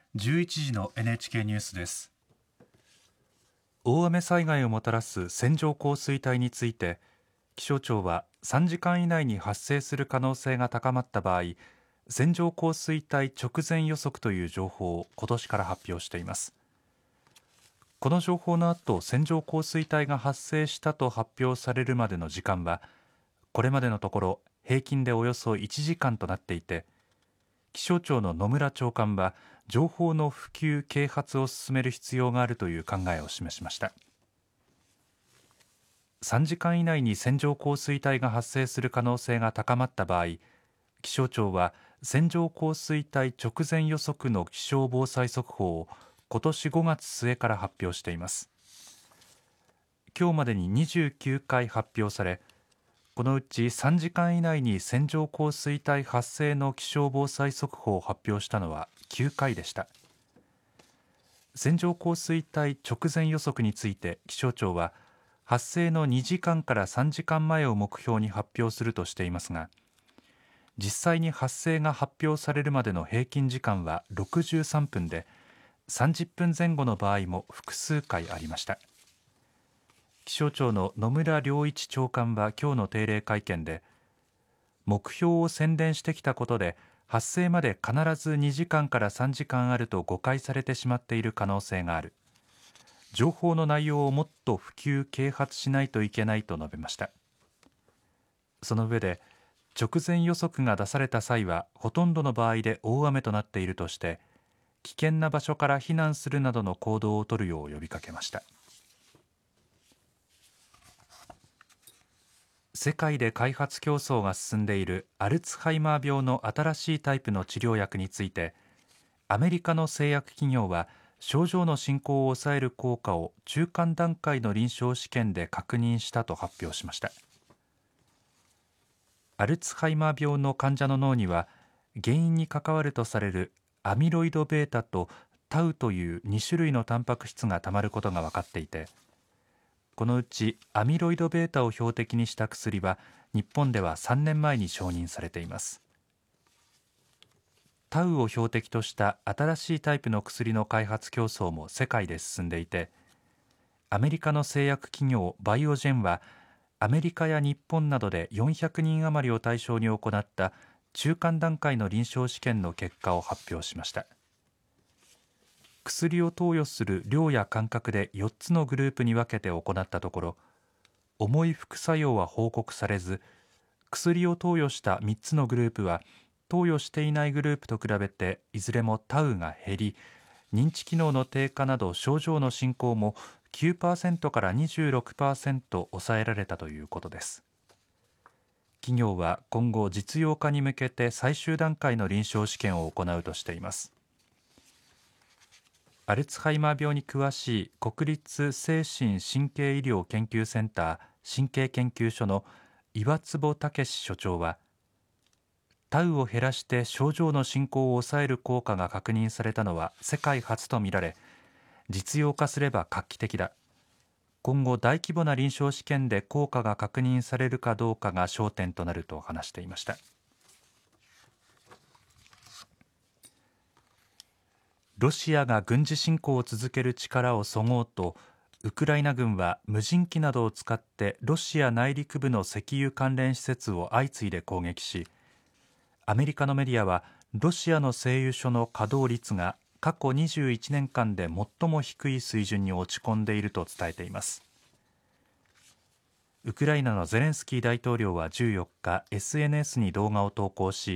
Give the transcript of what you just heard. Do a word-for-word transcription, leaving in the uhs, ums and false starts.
じゅういちじの エヌエイチケー ニュースです。 大雨災害をもたらす線状降水帯について、気象庁はさんじかん以内に発生する可能性が高まった場合、線状降水帯直前予測という情報を今年から発表しています。この情報の後、線状降水帯が発生したと発表されるまでの時間は、これまでのところ平均でおよそいちじかんとなっていて、気象庁の野村長官は情報の普及・啓発を進める必要があるという考えを示しました。さんじかん以内に線状降水帯が発生する可能性が高まった場合、気象庁は線状降水帯直前予測の気象防災速報を今年ごがつ末から発表しています。今日までににじゅうきゅうかい発表され、このうちさんじかん以内に線状降水帯発生の気象防災速報を発表したのはきゅうかいでした。線状降水帯直前予測について気象庁は、発生のにじかんからさんじかんまえを目標に発表するとしていますが、実際に発生が発表されるまでの平均時間はろくじゅうさんぷんで、さんじゅっぷんぜん後の場合も複数回ありました。気象庁の野村良一長官は今日の定例会見で、目標を宣伝してきたことで発生まで必ずにじかんからさんじかんあると誤解されてしまっている可能性がある。情報の内容をもっと普及・啓発しないといけないと述べました。その上で、直前予測が出された際はほとんどの場合で大雨となっているとして、危険な場所から避難するなどの行動を取るよう呼びかけました。世界で開発競争が進んでいるアルツハイマー病の新しいタイプの治療薬について、アメリカの製薬企業は症状の進行を抑える効果を中間段階の臨床試験で確認したと発表しました。アルツハイマー病の患者の脳には、原因に関わるとされるアミロイド β とタウというに種類のタンパク質がたまることが分かっていて、このうちアミロイド β を標的にした薬は日本ではさんねんまえに承認されています。タウを標的とした新しいタイプの薬の開発競争も世界で進んでいて、アメリカの製薬企業バイオジェンは、アメリカや日本などでよんひゃくにん余りを対象に行った中間段階の臨床試験の結果を発表しました。薬を投与する量や間隔でよっつのグループに分けて行ったところ、重い副作用は報告されず、薬を投与したみっつのグループは投与していないグループと比べていずれもタウが減り、認知機能の低下など症状の進行も きゅうパーセント から にじゅうろくパーセント 抑えられたということです。企業は今後実用化に向けて最終段階の臨床試験を行うとしています。アルツハイマー病に詳しい国立精神神経医療研究センター神経研究所の岩坪武所長は、タウを減らして症状の進行を抑える効果が確認されたのは世界初とみられ、実用化すれば画期的だ。今後大規模な臨床試験で効果が確認されるかどうかが焦点となると話していました。ロシアが軍事侵攻を続ける力をそごうと、ウクライナ軍は無人機などを使ってロシア内陸部の石油関連施設を相次いで攻撃し、アメリカのメディアはロシアの製油所の稼働率が過去にじゅういちねんかんで最も低い水準に落ち込んでいると伝えています。ウクライナのゼレンスキー大統領はじゅうよっか エスエヌエス に動画を投稿し、